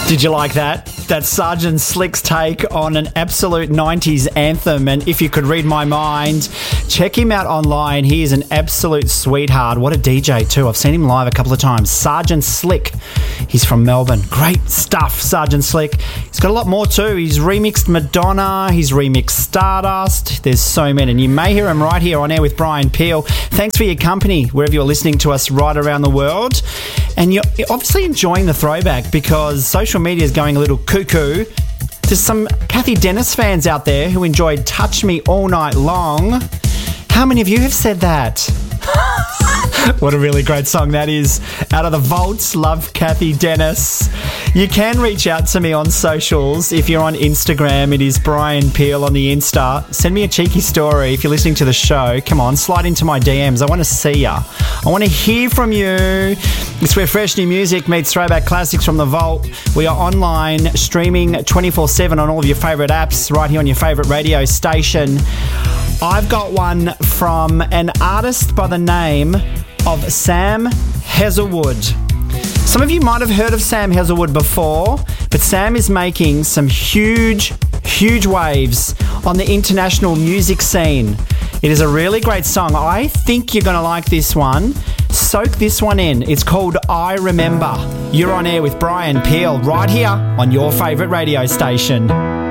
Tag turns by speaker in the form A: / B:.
A: Did you like that? That's Sergeant Slick's take on an absolute 90s anthem. And if you could read my mind, check him out online. He is an absolute sweetheart. What a DJ too. I've seen him live a couple of times. Sergeant Slick. He's from Melbourne. Great stuff, Sergeant Slick. He's got a lot more too. He's remixed Madonna. He's remixed Stardust. There's so many. And you may hear him right here on air with Brian Peel. Thanks for your company wherever you're listening to us right around the world. And you're obviously enjoying the throwback because social media is going a little cuckoo. There's some Kathy Dennis fans out there who enjoyed Touch Me All Night Long. How many of you have said that? What a really great song that is. Out of the vaults, love Kathy Dennis. You can reach out to me on socials. If you're on Instagram, it is Brian Peel on the Insta. Send me a cheeky story if you're listening to the show. Come on, slide into my DMs. I want to see ya. I want to hear from you. It's where fresh new music meets throwback classics from the vault. We are online, streaming 24/7 on all of your favourite apps, right here on your favourite radio station. I've got one from an artist by the name of Sam Hazelwood. Some of you might have heard of Sam Hazelwood before, but Sam is making some huge waves on the international music scene. It is a really great song. I think you're going to like this one. Soak this one in. It's called I Remember. You're on air with Brian Peel right here on your favourite radio station.